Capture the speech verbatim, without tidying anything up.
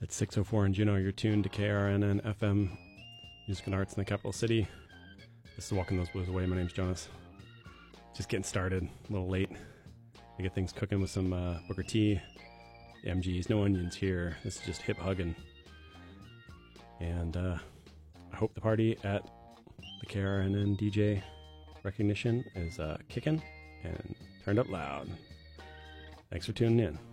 It's six oh four in Juneau. You're tuned to K R N N F M, Music and Arts in the capital city. This is Walking Those Blues Away. My name's Jonas. Just getting started, a little late. I get things cooking with some uh, Booker T, M Gs, no onions here. This is just hip hugging. And uh, I hope the party at the K R N N D J recognition is uh, kicking and turned up loud. Thanks for tuning in.